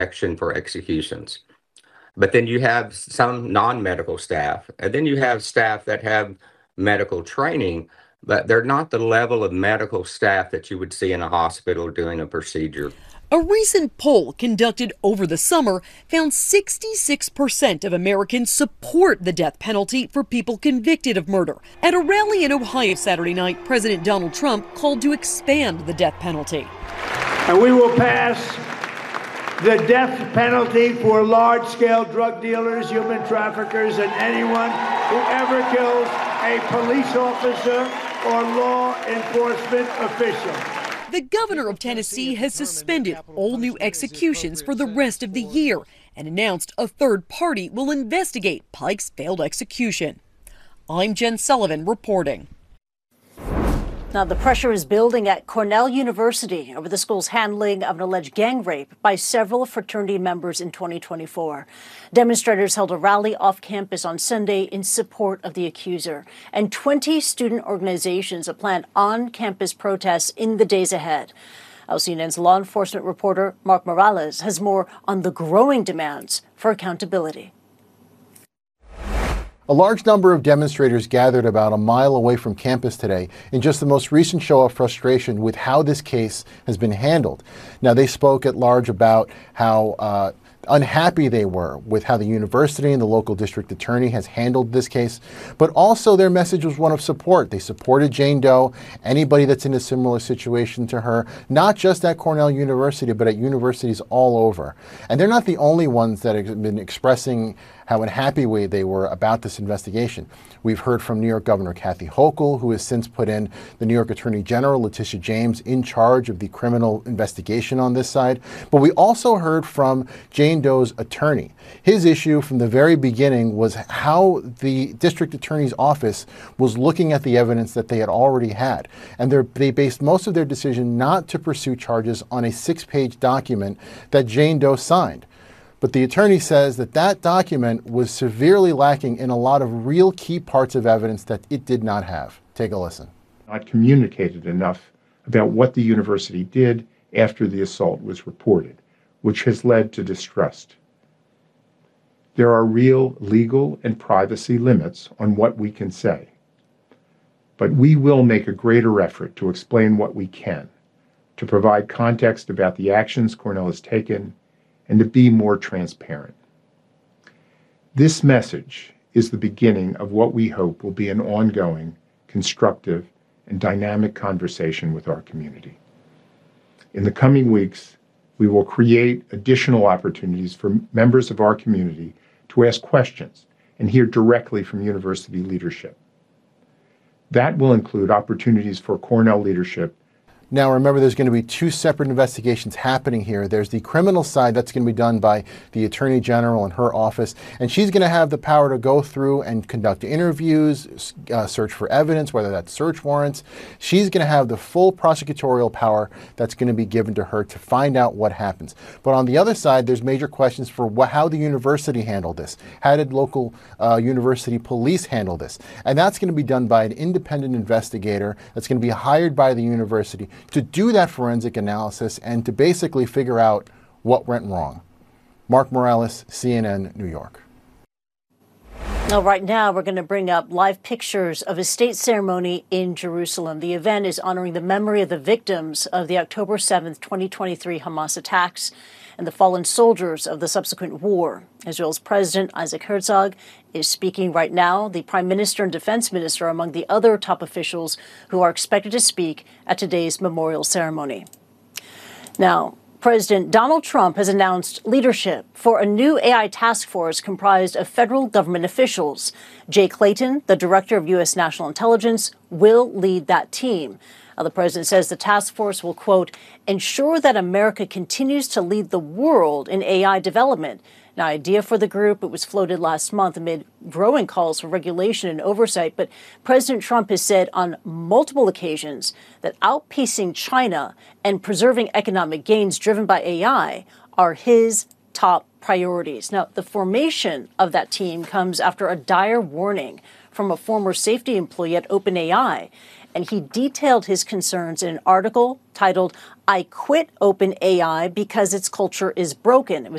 protection for executions. But then you have some non-medical staff, and then you have staff that have medical training, but they're not the level of medical staff that you would see in a hospital doing a procedure. A recent poll conducted over the summer found 66% of Americans support the death penalty for people convicted of murder. At a rally in Ohio Saturday night, President Donald Trump called to expand the death penalty. And we will pass the death penalty for large-scale drug dealers, human traffickers, and anyone who ever kills a police officer or law enforcement official. The governor of Tennessee has suspended all new executions for the rest of the year and announced a third party will investigate Pike's failed execution. I'm Jen Sullivan reporting. Now, the pressure is building at Cornell University over the school's handling of an alleged gang rape by several fraternity members in 2024. Demonstrators held a rally off campus on Sunday in support of the accuser, and 20 student organizations have planned on-campus protests in the days ahead. CNN's law enforcement reporter Mark Morales has more on the growing demands for accountability. A large number of demonstrators gathered about a mile away from campus today in just the most recent show of frustration with how this case has been handled. Now, they spoke at large about how unhappy they were with how the university and the local district attorney has handled this case, but also their message was one of support. They supported Jane Doe, anybody that's in a similar situation to her, not just at Cornell University, but at universities all over. And they're not the only ones that have been expressing how unhappy they were about this investigation. We've heard from New York Governor Kathy Hochul, who has since put in the New York Attorney General Letitia James in charge of the criminal investigation on this side. But we also heard from Jane Doe's attorney. His issue from the very beginning was how the district attorney's office was looking at the evidence that they had already had. And they based most of their decision not to pursue charges on a 6-page document that Jane Doe signed. But the attorney says that that document was severely lacking in a lot of real key parts of evidence that it did not have. Take a listen. Not communicated enough about what the university did after the assault was reported, which has led to distrust. There are real legal and privacy limits on what we can say. But we will make a greater effort to explain what we can, to provide context about the actions Cornell has taken, and to be more transparent. This message is the beginning of what we hope will be an ongoing, constructive, and dynamic conversation with our community. In the coming weeks, we will create additional opportunities for members of our community to ask questions and hear directly from university leadership. That will include opportunities for Cornell leadership. Now, remember, there's going to be 2 separate investigations happening here. There's the criminal side that's going to be done by the Attorney General and her office, and she's going to have the power to go through and conduct interviews, search for evidence, whether that's search warrants. She's going to have the full prosecutorial power that's going to be given to her to find out what happens. But on the other side, there's major questions for how the university handled this. How did local university police handle this? And that's going to be done by an independent investigator that's going to be hired by the university to do that forensic analysis and to basically figure out what went wrong. Mark Morales, CNN, New York. Now, right now, we're going to bring up live pictures of a state ceremony in Jerusalem. The event is honoring the memory of the victims of the October 7th, 2023 Hamas attacks and the fallen soldiers of the subsequent war. Israel's President Isaac Herzog is speaking right now. The Prime Minister and Defense Minister are among the other top officials who are expected to speak at today's memorial ceremony. Now, President Donald Trump has announced leadership for a new AI task force comprised of federal government officials. Jay Clayton, the director of U.S. National Intelligence, will lead that team. The president says the task force will, quote, ensure that America continues to lead the world in AI development. An idea for the group, it was floated last month amid growing calls for regulation and oversight. But President Trump has said on multiple occasions that outpacing China and preserving economic gains driven by AI are his top priorities. Now, the formation of that team comes after a dire warning from a former safety employee at OpenAI. and he detailed his concerns in an article titled, "I Quit OpenAI Because Its Culture is Broken." It was